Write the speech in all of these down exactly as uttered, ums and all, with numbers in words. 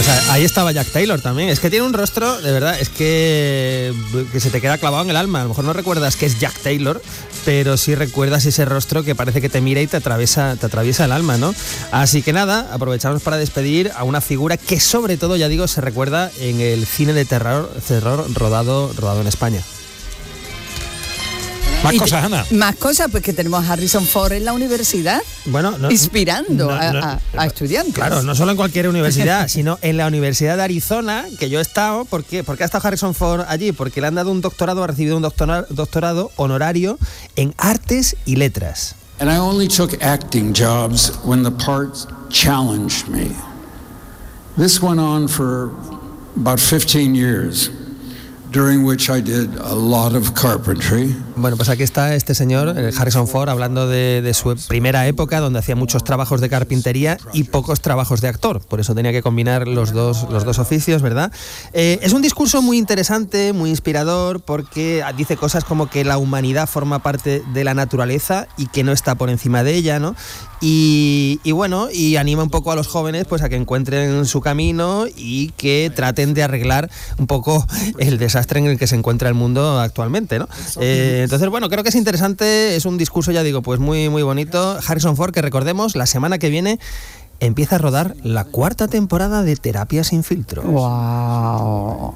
Pues ahí estaba Jack Taylor también. Es que tiene un rostro, de verdad, es que, que se te queda clavado en el alma. A lo mejor no recuerdas que es Jack Taylor, pero sí recuerdas ese rostro que parece que te mira y te atraviesa, te atraviesa el alma, ¿no? Así que nada, aprovechamos para despedir a una figura que sobre todo, ya digo, se recuerda en el cine de terror, terror rodado, rodado en España. Más cosas, Ana. Más cosas, pues que tenemos a Harrison Ford en la universidad, bueno, no, inspirando no, no, a, a, a estudiantes. Claro, no solo en cualquier universidad, sino en la Universidad de Arizona, que yo he estado. ¿Por qué? ¿Por qué ha estado Harrison Ford allí? Porque le han dado un doctorado, ha recibido un doctorado, doctorado honorario en artes y letras. And I only took acting jobs when the parts challenged me. This went on for about fifteen years. During which I did a lot of carpentry. Bueno, pues aquí está este señor, Harrison Ford, hablando de, de su primera época, donde hacía muchos trabajos de carpintería y pocos trabajos de actor. Por eso tenía que combinar los dos, los dos oficios, ¿verdad? Eh, es un discurso muy interesante, muy inspirador, porque dice cosas como que la humanidad forma parte de la naturaleza y que no está por encima de ella, ¿no? Y, y bueno, y anima un poco a los jóvenes pues a que encuentren su camino y que traten de arreglar un poco el desastre en el que se encuentra el mundo actualmente, ¿no? Eh, entonces, bueno, creo que es interesante, es un discurso, ya digo, pues muy, muy bonito. Harrison Ford, que recordemos, la semana que viene empieza a rodar la cuarta temporada de Terapia sin filtros. ¡Wow!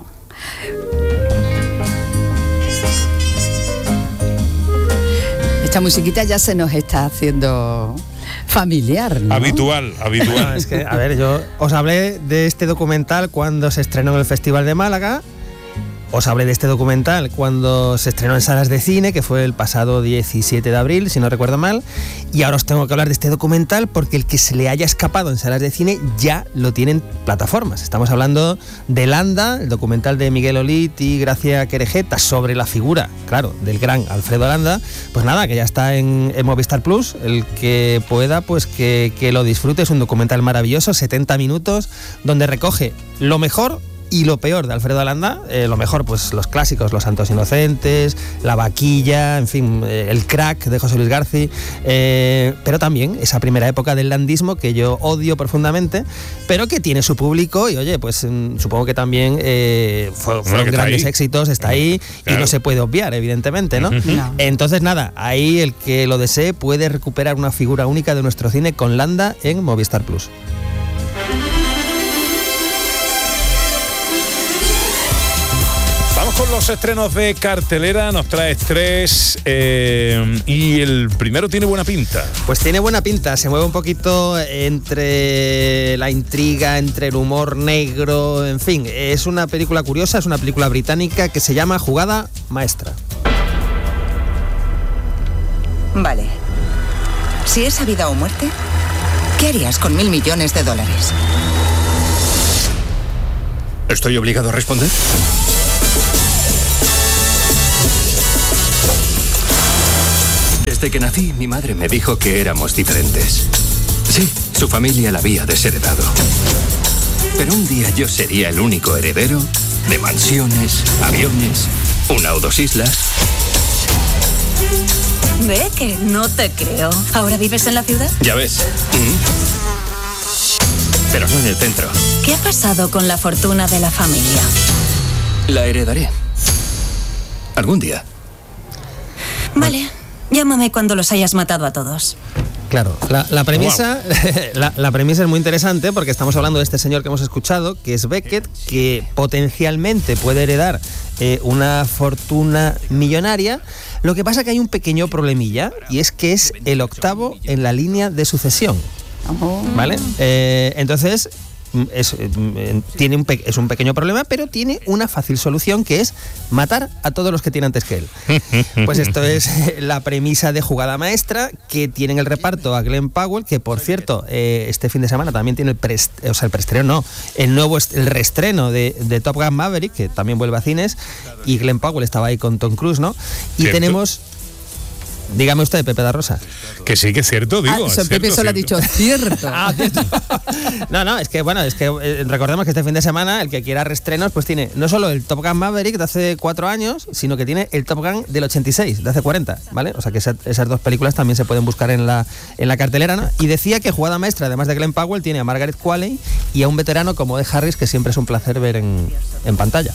Esta musiquita ya se nos está haciendo familiar, ¿no? Habitual, habitual. No, es que, a ver, yo os hablé de este documental cuando se estrenó en el Festival de Málaga. Os hablé de este documental cuando se estrenó en salas de cine, que fue el pasado diecisiete de abril, si no recuerdo mal. Y ahora os tengo que hablar de este documental porque el que se le haya escapado en salas de cine ya lo tienen plataformas. Estamos hablando de Landa, el documental de Miguel Olit y Gracia Querejeta sobre la figura, claro, del gran Alfredo Landa. Pues nada, que ya está en, en Movistar Plus. El que pueda, pues que, que lo disfrute. Es un documental maravilloso, setenta minutos, donde recoge lo mejor y lo peor de Alfredo Landa. Eh, lo mejor, pues los clásicos, Los Santos Inocentes, La Vaquilla, en fin, eh, El Crack de José Luis García, eh, pero también esa primera época del landismo que yo odio profundamente, pero que tiene su público y oye, pues mm, supongo que también eh, fue, fueron bueno, grandes ahí. éxitos, está ahí, claro. Y no se puede obviar, evidentemente, ¿no? No. Entonces nada, ahí el que lo desee puede recuperar una figura única de nuestro cine con Landa en Movistar Plus. Con los estrenos de cartelera, nos traes tres eh, y el primero tiene buena pinta. Pues tiene buena pinta, se mueve un poquito entre la intriga, entre el humor negro, en fin, es una película curiosa, es una película británica que se llama Jugada Maestra. Vale, si es vida o muerte, ¿qué harías con mil millones de dólares? ¿Estoy obligado a responder? Desde que nací, mi madre me dijo que éramos diferentes. Sí, su familia la había desheredado. Pero un día yo sería el único heredero de mansiones, aviones, una o dos islas. Ve que no te creo. ¿Ahora vives en la ciudad? Ya ves. Pero no en el centro. ¿Qué ha pasado con la fortuna de la familia? La heredaré. Algún día. Vale. Llámame cuando los hayas matado a todos. Claro, la, la premisa wow. la, la premisa es muy interesante porque estamos hablando de este señor que hemos escuchado, que es Beckett, que potencialmente puede heredar eh, una fortuna millonaria. Lo que pasa que hay un pequeño problemilla y es que es el octavo en la línea de sucesión. ¿Vale? Eh, entonces Es, tiene un, es un pequeño problema, pero tiene una fácil solución, que es matar a todos los que tiene antes que él. Pues esto es la premisa de Jugada Maestra, que tiene en el reparto a Glenn Powell, que por cierto, eh, este fin de semana también tiene el pre, o sea, el preestreno, no, el nuevo el reestreno de, de Top Gun Maverick, que también vuelve a cines, y Glenn Powell estaba ahí con Tom Cruise, ¿no? Y ¿Cierto? tenemos... Dígame usted, Pepe da Rosa. Que sí, que es cierto, digo. Ah, es Pepe cierto, solo ha cierto. dicho cierto. Ah, cierto. No, no, es que bueno, es que eh, recordemos que este fin de semana el que quiera reestrenos pues tiene no solo el Top Gun Maverick de hace cuatro años, sino que tiene el Top Gun del ochenta y seis, de hace cuarenta, ¿vale? O sea que esa, esas dos películas también se pueden buscar en la, en la cartelera, ¿no? Y decía que jugada maestra, además de Glenn Powell, tiene a Margaret Qualley y a un veterano como Ed Harris, que siempre es un placer ver en, en pantalla.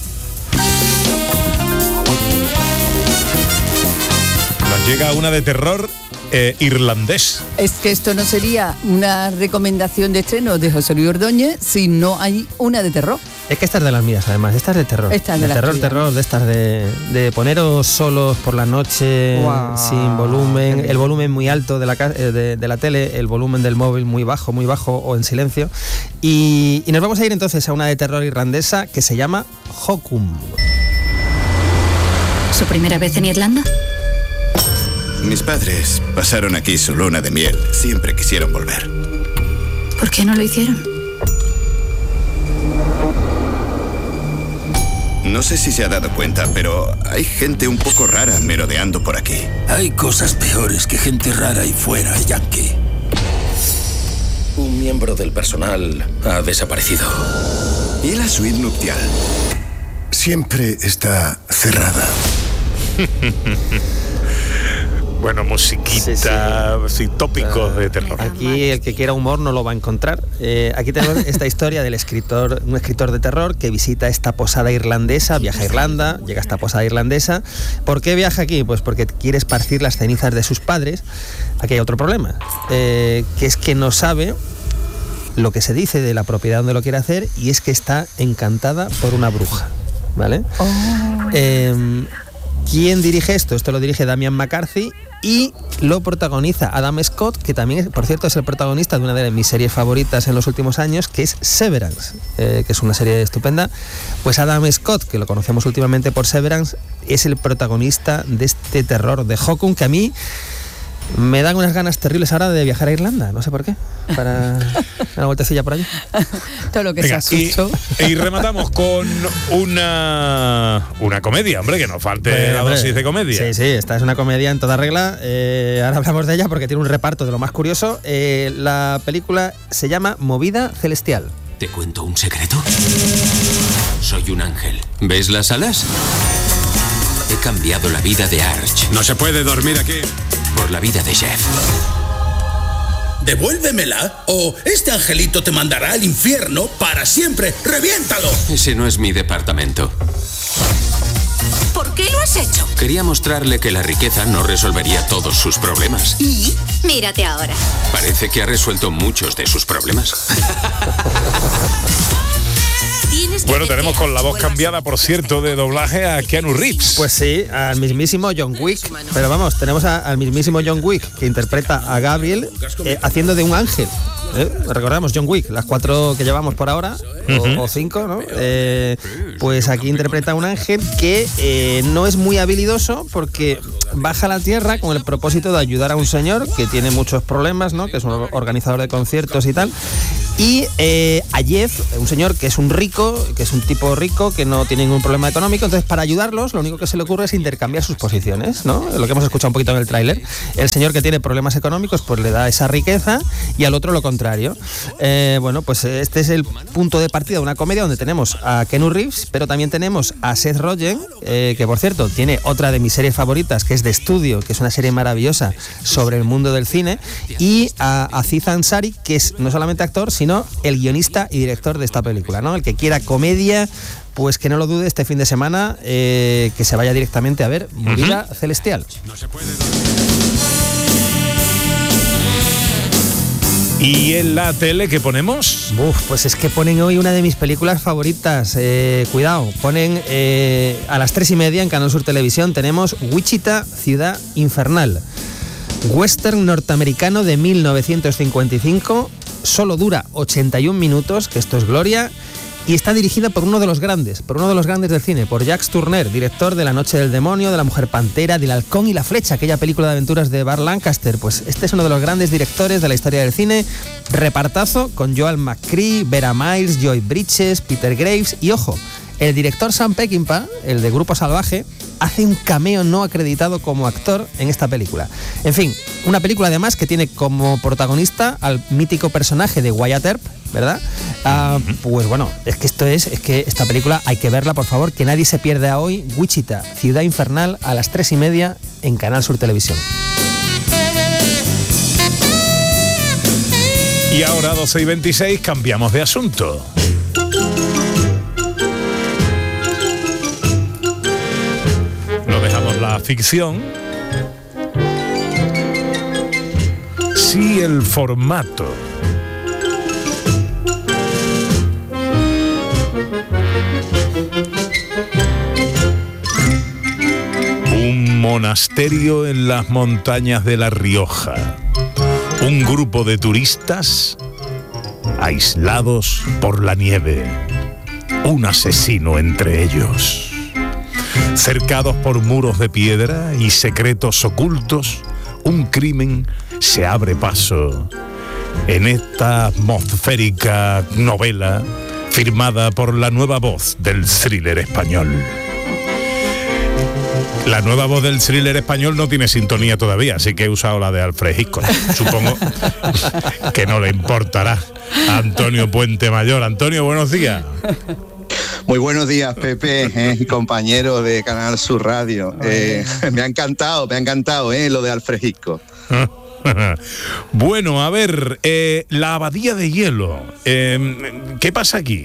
Nos llega una de terror eh, irlandés. Es que esto no sería una recomendación de estreno de José Luis Ordóñez si no hay una de terror. Es que esta es de las mías, además, esta es de terror. Esta es de de las terror, tuyas. terror, de estas de, de poneros solos por la noche, Guau. sin volumen, el volumen muy alto de la, ca- eh, de, de la tele, el volumen del móvil muy bajo, muy bajo o en silencio. Y, y nos vamos a ir entonces a una de terror irlandesa que se llama Hokum. ¿Su primera vez en Irlanda? Mis padres pasaron aquí su luna de miel. Siempre quisieron volver. ¿Por qué no lo hicieron? No sé si se ha dado cuenta, pero hay gente un poco rara merodeando por aquí. Hay cosas peores que gente rara ahí fuera, Yankee. Un miembro del personal ha desaparecido. ¿Y la suite nupcial? Siempre está cerrada. Bueno, musiquita, sí, sí. tópicos de terror. Aquí el que quiera humor no lo va a encontrar. Eh, aquí tenemos esta historia del escritor, un escritor de terror que visita esta posada irlandesa, viaja a Irlanda, llega a esta posada irlandesa. ¿Por qué viaja aquí? Pues porque quiere esparcir las cenizas de sus padres. Aquí hay otro problema, eh, que es que no sabe lo que se dice de la propiedad donde lo quiere hacer, y es que está encantada por una bruja, ¿vale? Oh. Eh, ¿Quién dirige esto? Esto lo dirige Damian McCarthy y lo protagoniza Adam Scott, que también, por cierto, es el protagonista de una de mis series favoritas en los últimos años, que es Severance, eh, que es una serie estupenda. Pues Adam Scott, que lo conocemos últimamente por Severance, es el protagonista de este terror de Hokum, que a mí me dan unas ganas terribles ahora de viajar a Irlanda, no sé por qué, para una vueltecilla por allí. Todo lo que Venga, se asustó. y, y rematamos con una una comedia, hombre, que nos falte Bueno, la hombre, dosis de comedia. Sí, sí, esta es una comedia en toda regla. Eh, ahora hablamos de ella porque tiene un reparto de lo más curioso. Eh, la película se llama Movida Celestial. ¿Te cuento un secreto? Soy un ángel. ¿Ves las alas? He cambiado la vida de Arch. No se puede dormir aquí. Por la vida de Jeff. Devuélvemela o este angelito te mandará al infierno para siempre. ¡Reviéntalo! Ese no es mi departamento. ¿Por qué lo has hecho? Quería mostrarle que la riqueza no resolvería todos sus problemas. ¿Y? Mírate ahora. Parece que ha resuelto muchos de sus problemas. Bueno, tenemos con la voz cambiada, por cierto, de doblaje a Keanu Reeves. Pues sí, al mismísimo John Wick. Pero vamos, tenemos a, al mismísimo John Wick, que interpreta a Gabriel eh, haciendo de un ángel. ¿Eh? Recordamos John Wick, las cuatro que llevamos por ahora, Uh-huh. o, o cinco, ¿no? Eh, pues aquí interpreta a un ángel que eh, no es muy habilidoso porque baja a la tierra con el propósito de ayudar a un señor que tiene muchos problemas, ¿no? Que es un organizador de conciertos y tal. Y eh, a Jeff, un señor que es un rico, que es un tipo rico, que no tiene ningún problema económico. Entonces, para ayudarlos, lo único que se le ocurre es intercambiar sus posiciones, ¿no? Lo que hemos escuchado un poquito en el tráiler. El señor que tiene problemas económicos, pues le da esa riqueza, y al otro lo contrario. Eh, bueno, pues este es el punto de partida de una comedia donde tenemos a Keanu Reeves, pero también tenemos a Seth Rogen, eh, que por cierto tiene otra de mis series favoritas, que es The Studio, que es una serie maravillosa sobre el mundo del cine, y a Aziz Ansari, que es no solamente actor, sino el guionista y director de esta película, ¿no? El que quiera comedia, pues que no lo dude este fin de semana, eh, que se vaya directamente a ver Movida uh-huh. Celestial. No se puede. ¿Y en la tele qué ponemos? Uf, pues es que ponen hoy una de mis películas favoritas. Eh, cuidado, ponen eh, a las tres y media en Canal Sur Televisión tenemos Wichita, Ciudad Infernal. Western norteamericano de mil novecientos cincuenta y cinco, solo dura ochenta y un minutos, que esto es gloria, y está dirigida por uno de los grandes, por uno de los grandes del cine, por Jacques Tourneur, director de La Noche del Demonio, de La Mujer Pantera, del Halcón y la Flecha, aquella película de aventuras de Burt Lancaster. Pues este es uno de los grandes directores de la historia del cine. Repartazo con Joel McCrea, Vera Miles, Joy Bridges, Peter Graves y, ojo, el director Sam Peckinpah, el de Grupo Salvaje, hace un cameo no acreditado como actor en esta película. En fin, una película además que tiene como protagonista al mítico personaje de Wyatt Earp, ¿verdad? Uh, pues bueno, es que esto es, es que esta película hay que verla, por favor, que nadie se pierda hoy. Wichita, Ciudad Infernal, a las tres y media en Canal Sur Televisión. Y ahora, doce y veintiséis, cambiamos de asunto. Lo dejamos la ficción. Sí, el formato. Un monasterio en las montañas de La Rioja. Un grupo de turistas aislados por la nieve. Un asesino entre ellos. Cercados por muros de piedra y secretos ocultos, un crimen se abre paso en esta atmosférica novela firmada por la nueva voz del thriller español. La nueva voz del thriller español no tiene sintonía todavía, así que he usado la de Alfred Hitchcock. Supongo que no le importará a Antonio Puente Mayor. Antonio, buenos días. Muy buenos días, Pepe, eh, compañero de Canal Sur Radio. Eh, me ha encantado, me ha encantado eh, lo de Alfred Hitchcock. Bueno, a ver, eh, la abadía de hielo, eh, ¿qué pasa aquí?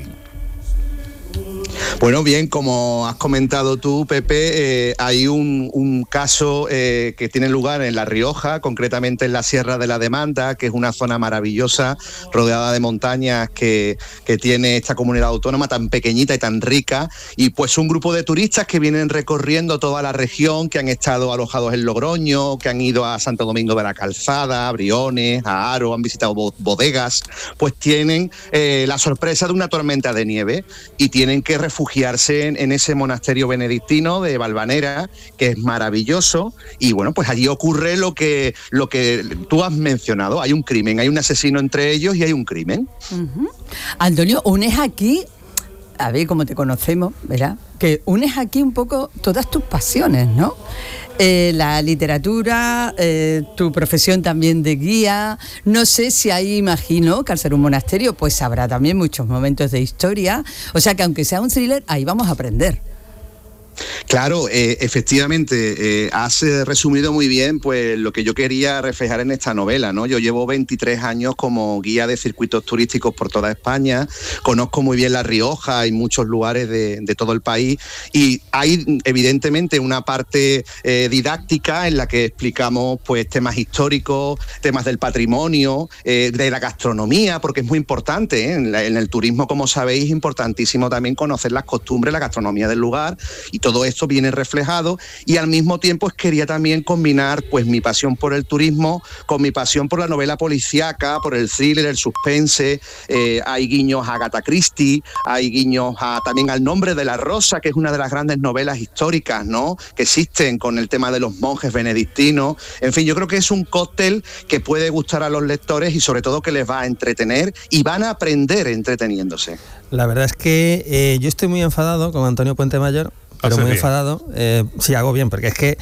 Bueno, bien, como has comentado tú, Pepe, eh, hay un, un caso eh, que tiene lugar en La Rioja, concretamente en la Sierra de la Demanda, que es una zona maravillosa, rodeada de montañas que, que tiene esta comunidad autónoma tan pequeñita y tan rica, y pues un grupo de turistas que vienen recorriendo toda la región, que han estado alojados en Logroño, que han ido a Santo Domingo de la Calzada, a Briones, a Haro, han visitado bodegas, pues tienen eh, la sorpresa de una tormenta de nieve y tienen que refugiarse en, en ese monasterio benedictino de Valvanera, que es maravilloso, y bueno, pues allí ocurre lo que, lo que tú has mencionado, hay un crimen, hay un asesino entre ellos y hay un crimen. Uh-huh. Antonio, unes aquí, a ver cómo te conocemos, ¿verdad? Que unes aquí un poco todas tus pasiones, ¿no? Eh, la literatura, eh, tu profesión también de guía. No sé si ahí, imagino que al ser un monasterio pues habrá también muchos momentos de historia, o sea que aunque sea un thriller, ahí vamos a aprender. Claro, eh, efectivamente, eh, has resumido muy bien pues lo que yo quería reflejar en esta novela, ¿no? Yo llevo veintitrés años como guía de circuitos turísticos por toda España, conozco muy bien La Rioja y muchos lugares de, de todo el país, y hay evidentemente una parte eh, didáctica en la que explicamos pues temas históricos, temas del patrimonio, eh, de la gastronomía, porque es muy importante, ¿eh? en, la, en el turismo, como sabéis, es importantísimo también conocer las costumbres, la gastronomía del lugar, y todo esto viene reflejado, y al mismo tiempo quería también combinar pues mi pasión por el turismo con mi pasión por la novela policíaca, por el thriller, el suspense. Eh, hay guiños a Agatha Christie, hay guiños a, también al Nombre de la Rosa, que es una de las grandes novelas históricas, ¿no?, que existen, con el tema de los monjes benedictinos. En fin, yo creo que es un cóctel que puede gustar a los lectores y sobre todo que les va a entretener y van a aprender entreteniéndose. La verdad es que eh, yo estoy muy enfadado con Antonio Puente Mayor, pero muy bien. enfadado. Eh, sí, hago bien, porque es que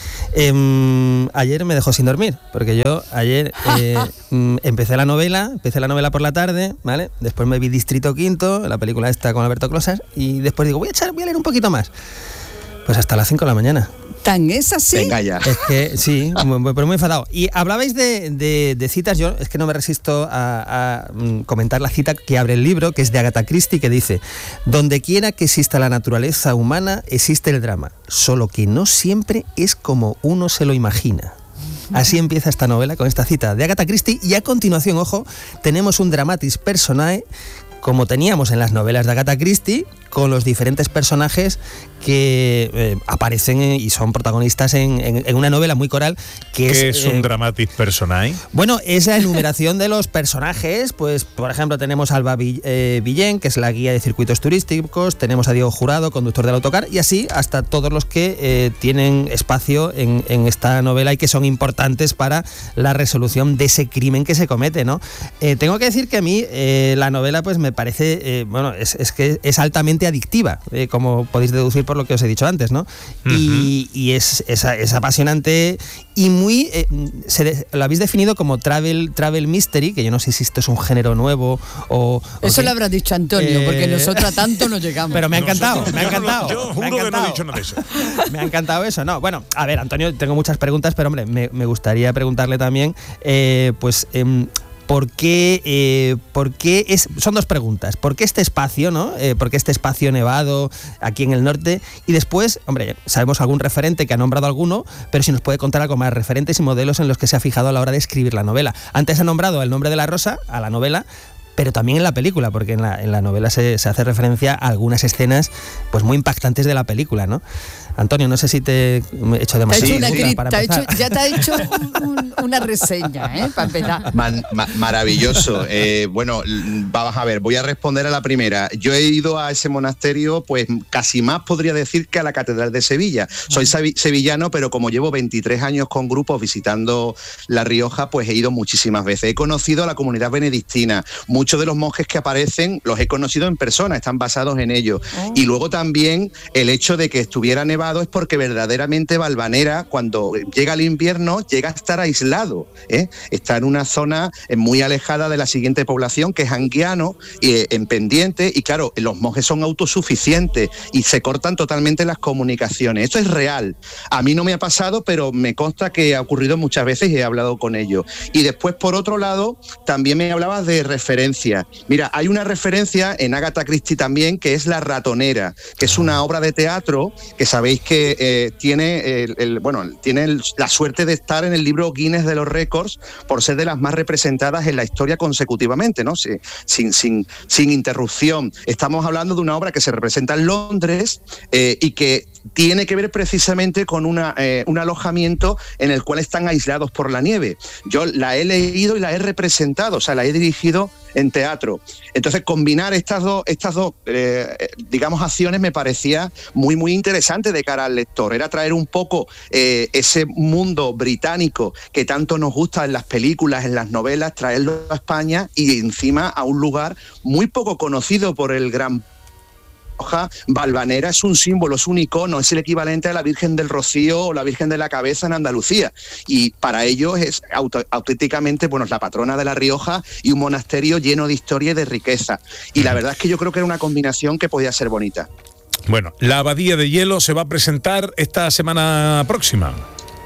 eh, ayer me dejó sin dormir, porque yo ayer eh, empecé la novela, empecé la novela por la tarde, ¿vale? Después me vi Distrito Quinto, la película esta con Alberto Closas, y después digo, voy a echar, voy a leer un poquito más. Pues hasta las cinco de la mañana. ¿Tan es así? Venga ya. Es que sí, pero muy enfadado. Y hablabais de, de, de citas, yo es que no me resisto a, a comentar la cita que abre el libro, que es de Agatha Christie, que dice: donde quiera que exista la naturaleza humana, existe el drama, solo que no siempre es como uno se lo imagina. Así empieza esta novela, con esta cita de Agatha Christie, y a continuación, ojo, tenemos un dramatis personae, como teníamos en las novelas de Agatha Christie, con los diferentes personajes que eh, aparecen y son protagonistas en, en, en una novela muy coral que ¿Qué es, es un eh, dramatis personae? Bueno, es la enumeración de los personajes. Pues, por ejemplo, tenemos a Alba eh, Villén, que es la guía de circuitos turísticos, tenemos a Diego Jurado, conductor del autocar, y así hasta todos los que eh, tienen espacio en, en esta novela y que son importantes para la resolución de ese crimen que se comete, ¿no? Eh, tengo que decir que a mí eh, la novela pues me parece, eh, bueno, es, es que es altamente bastante adictiva, eh, como podéis deducir por lo que os he dicho antes, ¿no? Uh-huh. Y, y es, es, es apasionante y muy... Eh, se de, lo habéis definido como travel, travel mystery, que yo no sé si esto es un género nuevo o... Eso o lo habrá dicho Antonio, eh, porque nosotros a tanto no llegamos. Pero me ha encantado, nosotros, me ha encantado. Yo, yo juro que no he dicho nada de eso. Me ha encantado eso, ¿no? Bueno, a ver, Antonio, tengo muchas preguntas, pero hombre, me, me gustaría preguntarle también, eh, pues... Eh, ¿Por qué, eh, ¿Por qué es, son dos preguntas? ¿Por qué este espacio, no? Eh, ¿Por qué este espacio nevado aquí en el norte? Y después, hombre, sabemos algún referente que ha nombrado alguno, pero si nos puede contar algo más, referentes y modelos en los que se ha fijado a la hora de escribir la novela. Antes ha nombrado El nombre de la rosa, a la novela, pero también en la película, porque en la, en la novela se, se hace referencia a algunas escenas pues muy impactantes de la película, ¿no? Antonio, no sé si te he hecho demasiado. Te ha hecho una, para te ha hecho, ya te ha hecho un, un, una reseña, ¿eh? Para empezar. Man, ma, maravilloso. Eh, bueno, vamos a ver, voy a responder a la primera. Yo he ido a ese monasterio, pues casi más podría decir que a la Catedral de Sevilla. Soy sevillano, pero como llevo veintitrés años con grupos visitando La Rioja, pues he ido muchísimas veces. He conocido a la comunidad benedictina. Muchos de los monjes que aparecen los he conocido en persona, están basados en ello. Oh. Y luego también el hecho de que estuviera nevado es porque verdaderamente Valvanera, cuando llega el invierno, llega a estar aislado, ¿eh? Está en una zona muy alejada de la siguiente población, que es Anguiano, eh, en pendiente, y claro, los monjes son autosuficientes y se cortan totalmente las comunicaciones. Esto es real. A mí no me ha pasado, pero me consta que ha ocurrido muchas veces y he hablado con ellos. Y después, por otro lado, también me hablabas de referencia. Mira, hay una referencia en Agatha Christie también, que es La ratonera, que es una obra de teatro que sabéis que eh, tiene, el, el, bueno, tiene el, la suerte de estar en el libro Guinness de los récords por ser de las más representadas en la historia consecutivamente, ¿no? Sin, sin, sin, sin interrupción. Estamos hablando de una obra que se representa en Londres eh, y que tiene que ver precisamente con una, eh, un alojamiento en el cual están aislados por la nieve. Yo la he leído y la he representado, o sea, la he dirigido en teatro. Entonces, combinar estas dos, estas dos eh, digamos, acciones me parecía muy, muy interesante de cara al lector. Era traer un poco eh, ese mundo británico que tanto nos gusta en las películas, en las novelas, traerlo a España y encima a un lugar muy poco conocido por el gran Valvanera. Es un símbolo, es un icono, es el equivalente a la Virgen del Rocío o la Virgen de la Cabeza en Andalucía, y para ellos es auto, auténticamente, bueno, es la patrona de La Rioja y un monasterio lleno de historia y de riqueza, y la verdad es que yo creo que era una combinación que podía ser bonita. Bueno, la Abadía de Hielo se va a presentar esta semana próxima.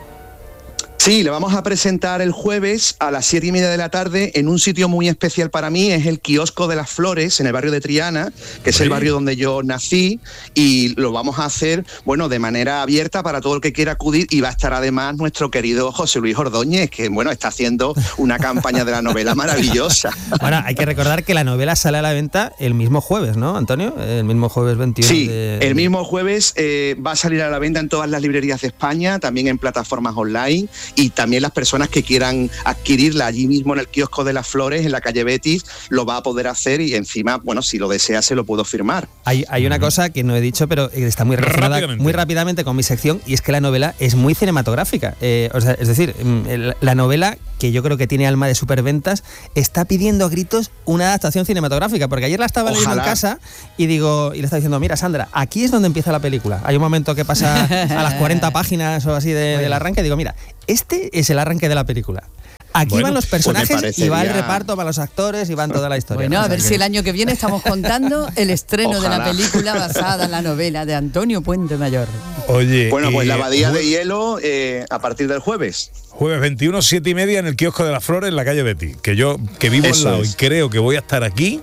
Sí, le vamos a presentar el jueves a las siete y media de la tarde en un sitio muy especial para mí, es el Kiosco de las Flores, en el barrio de Triana, que es el barrio donde yo nací, y lo vamos a hacer, bueno, de manera abierta para todo el que quiera acudir, y va a estar además nuestro querido José Luis Ordóñez, que, bueno, está haciendo una campaña de la novela maravillosa. Bueno, hay que recordar que la novela sale a la venta el mismo jueves, ¿no, Antonio? El mismo jueves veintiuno. Sí, de... el mismo jueves eh, va a salir a la venta en todas las librerías de España, también en plataformas online, y también las personas que quieran adquirirla allí mismo en el Kiosco de las Flores, en la calle Betis, lo va a poder hacer, y encima, bueno, si lo desea, se lo puedo firmar. Hay, hay una cosa que no he dicho, pero está muy relacionada rápidamente. muy rápidamente con mi sección, y es que la novela es muy cinematográfica. Eh, o sea, es decir, la novela, que yo creo que tiene alma de superventas, está pidiendo a gritos una adaptación cinematográfica, porque ayer la estaba leyendo en casa y digo, y le estaba diciendo, mira, Sandra, aquí es donde empieza la película. Hay un momento que pasa a las cuarenta páginas o así de, del arranque, y digo, mira, este es el arranque de la película. Aquí bueno, van los personajes pues y va el reparto, van los actores y van toda la historia. Bueno, o sea, a ver que... si el año que viene estamos contando el estreno Ojalá. de la película basada en la novela de Antonio Puente Mayor. Oye, bueno, pues la Abadía de Hielo eh, a partir del jueves. Jueves veintiuno, siete y media en el Kiosco de las Flores, en la calle Betis. Que yo, que vivo Eso al lado es. y creo que voy a estar aquí,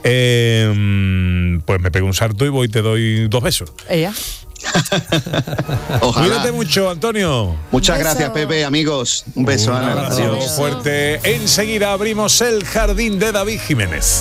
eh, pues me pego un salto y voy y te doy dos besos. Ella. Ojalá. Cuídate mucho, Antonio. Muchas gracias, Pepe, amigos. Un beso, Un Ana. abrazo Adiós. fuerte. Enseguida abrimos el jardín de David Jiménez.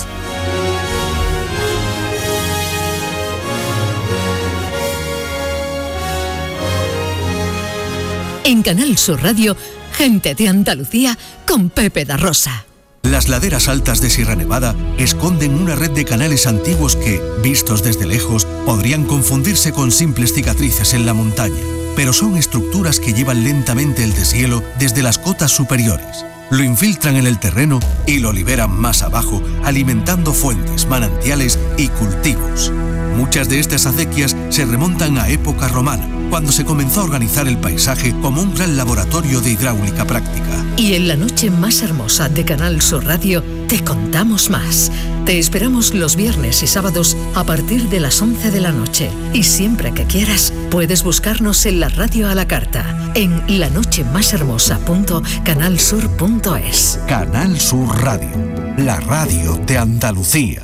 En Canal Sur Radio, Gente de Andalucía con Pepe da Rosa. Las laderas altas de Sierra Nevada esconden una red de canales antiguos que, vistos desde lejos, podrían confundirse con simples cicatrices en la montaña. Pero son estructuras que llevan lentamente el deshielo desde las cotas superiores. Lo infiltran en el terreno y lo liberan más abajo, alimentando fuentes, manantiales y cultivos. Muchas de estas acequias se remontan a época romana, cuando se comenzó a organizar el paisaje como un gran laboratorio de hidráulica práctica. Y en la noche más hermosa de Canal Sur Radio te contamos más. Te esperamos los viernes y sábados a partir de las once de la noche. Y siempre que quieras, puedes buscarnos en la radio a la carta, en lanochemashermosa punto canal sur punto es. Canal Sur Radio, la radio de Andalucía.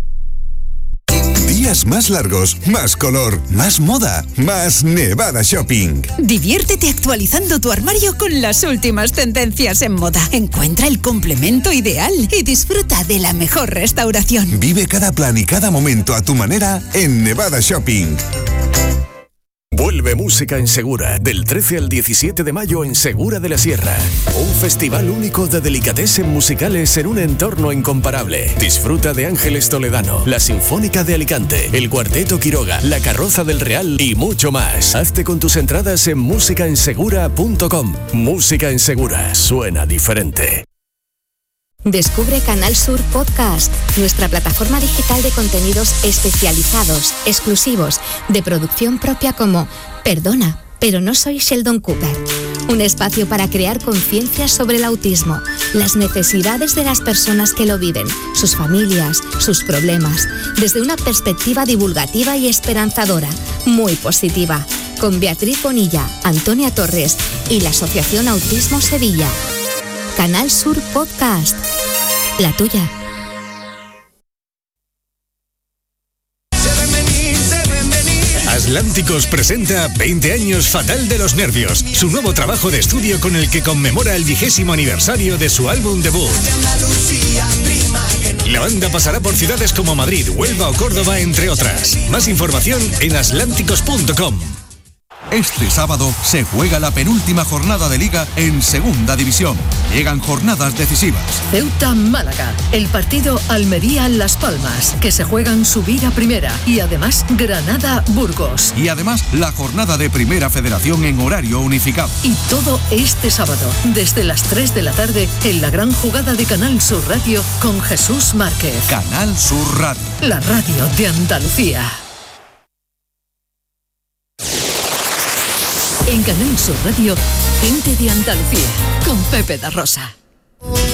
Días más largos, más color, más moda, más Nevada Shopping. Diviértete actualizando tu armario con las últimas tendencias en moda. Encuentra el complemento ideal y disfruta de la mejor restauración. Vive cada plan y cada momento a tu manera en Nevada Shopping. Vuelve Música en Segura, del trece al diecisiete de mayo en Segura de la Sierra. Un festival único de delicatessen musicales en un entorno incomparable. Disfruta de Ángeles Toledano, la Sinfónica de Alicante, el Cuarteto Quiroga, la Carroza del Real y mucho más. Hazte con tus entradas en música en segura punto com. Música en Segura, suena diferente. Descubre Canal Sur Podcast, nuestra plataforma digital de contenidos especializados, exclusivos, de producción propia como Perdona, pero no soy Sheldon Cooper. Un espacio para crear conciencia sobre el autismo, las necesidades de las personas que lo viven, sus familias, sus problemas, desde una perspectiva divulgativa y esperanzadora, muy positiva, con Beatriz Bonilla, Antonia Torres y la Asociación Autismo Sevilla. Canal Sur Podcast, la tuya. Atlánticos presenta veinte años Fatal de los Nervios, su nuevo trabajo de estudio con el que conmemora el vigésimo aniversario de su álbum debut. La banda pasará por ciudades como Madrid, Huelva o Córdoba, entre otras. Más información en atlánticos punto com. Este sábado se juega la penúltima jornada de Liga en Segunda División. Llegan jornadas decisivas. Ceuta-Málaga, el partido Almería-Las Palmas, que se juegan subir a Primera, y además Granada-Burgos. Y además la jornada de Primera Federación en horario unificado. Y todo este sábado, desde las tres de la tarde, en la gran jugada de Canal Sur Radio con Jesús Márquez. Canal Sur Radio, la radio de Andalucía. En Canal Sur Radio, Gente de Andalucía, con Pepe da Rosa.